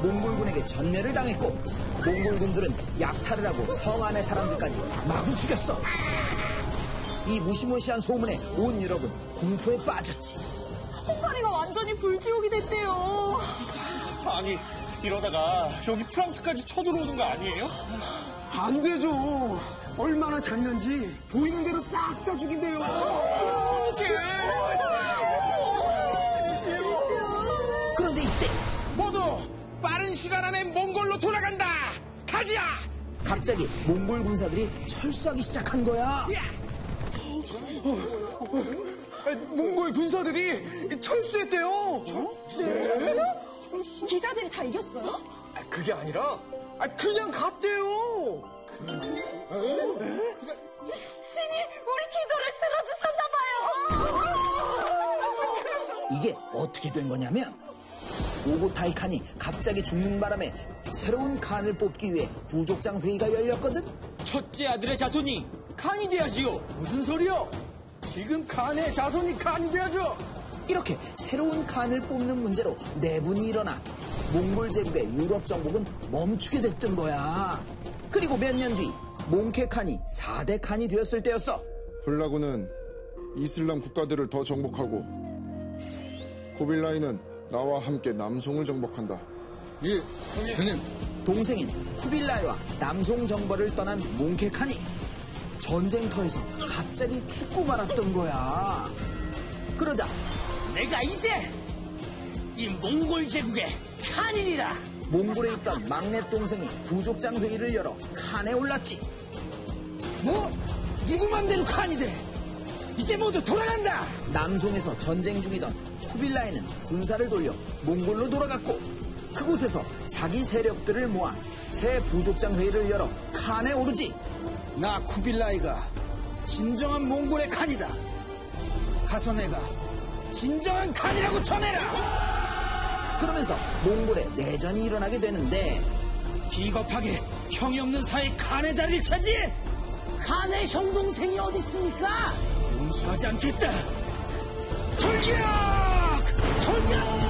몽골군에게 전멸을 당했고 몽골군들은 약탈을 하고 성 안의 사람들까지 마구 죽였어. 이 무시무시한 소문에 온 유럽은 공포에 빠졌지. 헝가리가 완전히 불지옥이 됐대요. 아니, 이러다가 여기 프랑스까지 쳐들어오는 거 아니에요? 안 되죠. 얼마나 잤는지 보이는 대로 싹 다 죽인대요. 그런데 이때 모두 빠른 시간 안에 몽골로 돌아간다. 가자. 갑자기 몽골 군사들이 철수하기 시작한 거야. 몽골 군사들이 철수했대요. 기사들이 다 이겼어요? 그게 아니라 그냥 갔대요. 신이 우리 기도를 들어주셨나봐요. 이게 어떻게 된 거냐면 오고타이 칸이 갑자기 죽는 바람에 새로운 칸을 뽑기 위해 부족장 회의가 열렸거든. 첫째 아들의 자손이 칸이 돼야지요. 무슨 소리요? 지금 칸의 자손이 칸이 돼야죠. 이렇게 새로운 칸을 뽑는 문제로 내분이 일어나 몽골 제국의 유럽 정복은 멈추게 됐던 거야. 그리고 몇 년 뒤 몽케 칸이 4대 칸이 되었을 때였어. 훌라구는 이슬람 국가들을 더 정복하고 쿠빌라이는 나와 함께 남송을 정복한다. 예, 형님. 동생인 쿠빌라이와 남송 정벌을 떠난 몽케 칸이 전쟁터에서 갑자기 죽고 말았던 거야. 그러자 내가 이제 이 몽골 제국의 칸이니라. 몽골에 있던 막내 동생이 부족장 회의를 열어 칸에 올랐지. 뭐? 누구 맘대로 칸이 돼? 이제 모두 돌아간다. 남송에서 전쟁 중이던 쿠빌라이는 군사를 돌려 몽골로 돌아갔고 그곳에서 자기 세력들을 모아 새 부족장 회의를 열어 칸에 오르지. 나 쿠빌라이가 진정한 몽골의 칸이다. 가서 내가 진정한 칸이라고 전해라. 그러면서 몽골에 내전이 일어나게 되는데 비겁하게 형이 없는 사이 칸의 자리를 차지해. 칸의 형 동생이 어디 있습니까? 용서하지 않겠다. 돌격! 돌격!